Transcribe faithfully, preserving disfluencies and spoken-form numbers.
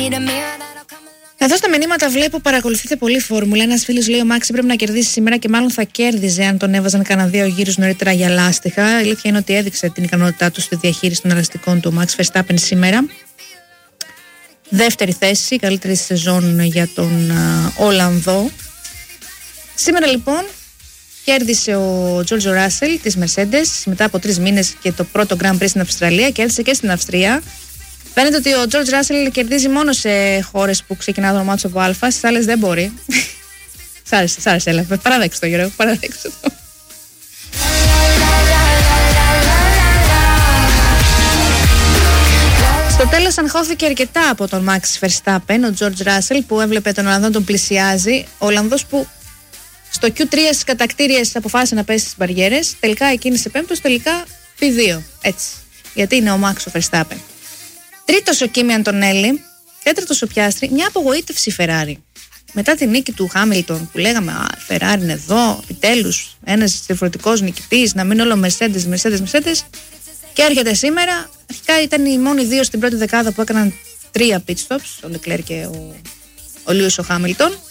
Εδώ στα μηνύματα βλέπω παρακολουθείτε πολύ φόρμουλα. Ένας φίλος λέει: ο Μάξι πρέπει να κερδίσει σήμερα και μάλλον θα κέρδιζε αν τον έβαζαν κανένα δύο γύρους νωρίτερα για λάστιχα. Η αλήθεια είναι ότι έδειξε την ικανότητά του στη διαχείριση των ελαστικών του Max Verstappen σήμερα. Δεύτερη θέση, καλύτερη σεζόν για τον uh, Ολλανδό. Σήμερα λοιπόν κέρδισε ο George Russell της Mercedes μετά από τρεις μήνες και το πρώτο Grand Prix στην Αυστραλία. Κέρδισε και στην Αυστρία. Φαίνεται ότι ο George Russell κερδίζει μόνο σε χώρες που ξεκινά το όνομά του από Α, στις άλλες δεν μπορεί. Σ' άρεσε, σ' άρεσε, έλα. Παραδέξου το, Γιώργο, παραδέξου το. Στο τέλος αγχώθηκε αρκετά από τον Max Verstappen, ο George Russell, που έβλεπε τον Ολλανδό τον πλησιάζει. Ο Ολλανδός που στο κιου τρία στις κατακτήριες αποφάσισε να πέσει στις μπαριέρες, τελικά εκκίνησε πέμπτος, τελικά πι δύο. Έτσι. Γιατί είναι ο Max Verstappen. Τρίτος ο Κίμι Αντονέλη, τέταρτος ο Πιάστρι, μια απογοήτευση Ferrari. Μετά τη νίκη του Χάμιλτον που λέγαμε «Α, Ferrari είναι εδώ, επιτέλους, ένας διαφορετικός νικητής, να μην όλο Mercedes, Mercedes, Mercedes». Και έρχεται σήμερα, αρχικά ήταν οι μόνοι δύο στην πρώτη δεκάδα που έκαναν τρία pit stops, ο Leclerc και ο, ο Lewis ο Χάμιλτον.